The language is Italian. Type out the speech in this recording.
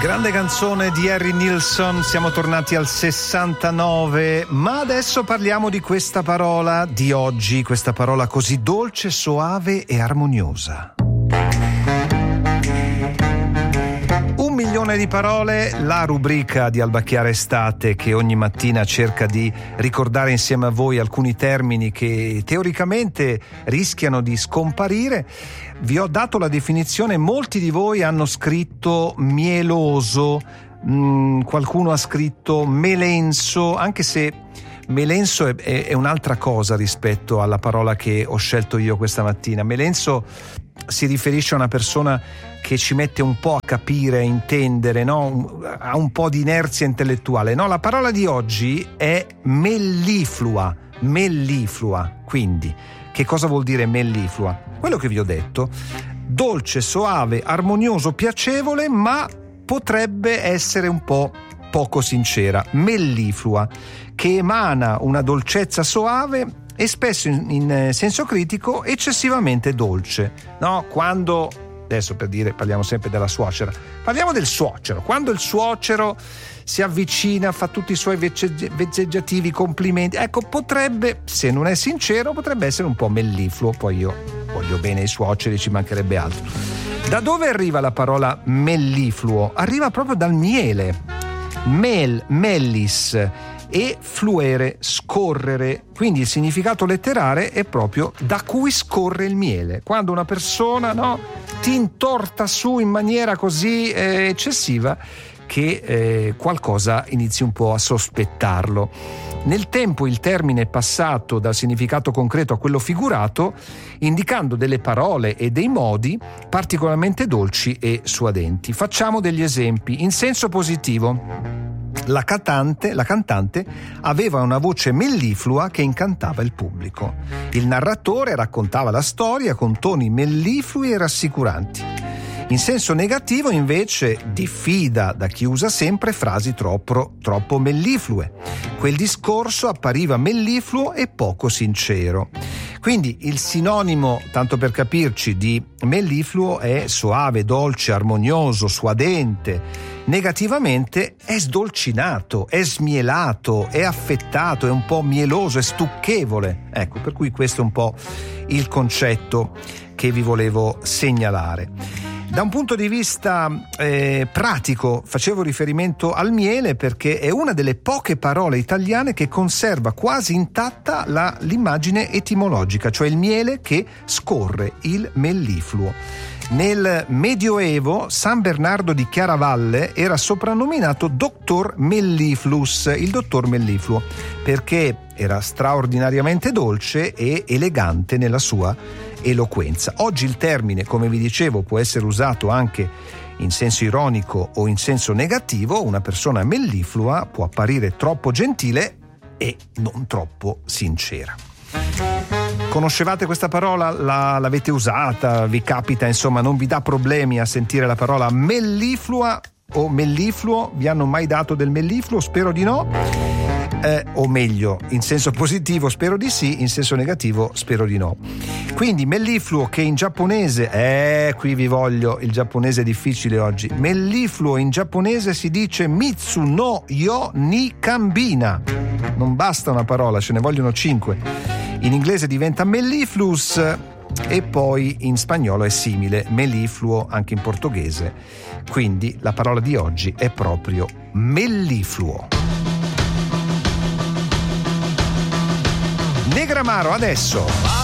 Grande canzone di Harry Nilsson, siamo tornati al 69, ma adesso parliamo di questa parola di oggi, questa parola così dolce, soave e armoniosa. 1.000.000 di parole, la rubrica di Albacchiara Estate che ogni mattina cerca di ricordare insieme a voi alcuni termini che teoricamente rischiano di scomparire. Vi ho dato la definizione, molti di voi hanno scritto mieloso, qualcuno ha scritto melenso, anche se melenso è un'altra cosa rispetto alla parola che ho scelto io questa mattina. Melenso si riferisce a una persona che ci mette un po' a capire, a intendere, no? Ha un po' di inerzia intellettuale. No, la parola di oggi è melliflua. Quindi, che cosa vuol dire melliflua? Quello che vi ho detto, dolce, soave, armonioso, piacevole, ma potrebbe essere un po' poco sincera. Melliflua, che emana una dolcezza soave e spesso in senso critico eccessivamente dolce, no? Quando, adesso per dire, parliamo sempre della suocera, parliamo del suocero, quando il suocero si avvicina, fa tutti i suoi vezzeggiativi, complimenti, ecco, potrebbe, se non è sincero, potrebbe essere un po' mellifluo. Poi io voglio bene i suoceri, ci mancherebbe altro. Da dove arriva la parola mellifluo? Arriva proprio dal miele, mellis, e fluere, scorrere, quindi il significato letterale è proprio da cui scorre il miele. Quando una persona, no, ti intorta su in maniera così eccessiva che qualcosa inizi un po' a sospettarlo. Nel tempo il termine è passato dal significato concreto a quello figurato, indicando delle parole e dei modi particolarmente dolci e suadenti. Facciamo degli esempi. In senso positivo, la cantante aveva una voce melliflua che incantava il pubblico. Il narratore raccontava la storia con toni melliflui e rassicuranti. In senso negativo, invece, diffida da chi usa sempre frasi troppo melliflue. Quel discorso appariva mellifluo e poco sincero. Quindi il sinonimo, tanto per capirci, di mellifluo è soave, dolce, armonioso, suadente. Negativamente è sdolcinato, è smielato, è affettato, è un po' mieloso, è stucchevole. Ecco, per cui questo è un po' il concetto che vi volevo segnalare. Da un punto di vista pratico facevo riferimento al miele perché è una delle poche parole italiane che conserva quasi intatta l'immagine etimologica, cioè il miele che scorre, il mellifluo. Nel Medioevo San Bernardo di Chiaravalle era soprannominato Dottor Melliflus, il dottor mellifluo, perché era straordinariamente dolce e elegante nella sua eloquenza. Oggi il termine, come vi dicevo, può essere usato anche in senso ironico o in senso negativo. Una persona melliflua può apparire troppo gentile e non troppo sincera. Conoscevate questa parola? L'avete usata? Vi capita, insomma, non vi dà problemi a sentire la parola melliflua o mellifluo? Vi hanno mai dato del mellifluo? Spero di no. O meglio, in senso positivo spero di sì, in senso negativo spero di no. Quindi mellifluo, che in giapponese, qui vi voglio, il giapponese è difficile oggi. Mellifluo in giapponese si dice mitsu no yo ni kambina. Non basta una parola, ce ne vogliono 5. In inglese diventa melliflus e poi in spagnolo è simile, mellifluo anche in portoghese. Quindi la parola di oggi è proprio mellifluo. Negramaro adesso.